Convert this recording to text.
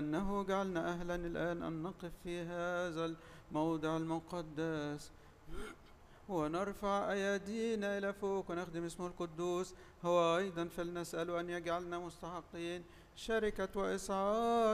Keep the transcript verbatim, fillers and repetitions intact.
أنه جعلنا أهلا الآن أن نقف في هذا الموضع المقدس ونرفع أيدينا إلى فوق ونخدم اسمه القدوس. هو أيضا فلنسأل أن يجعلنا مستحقين شركة وإسعاد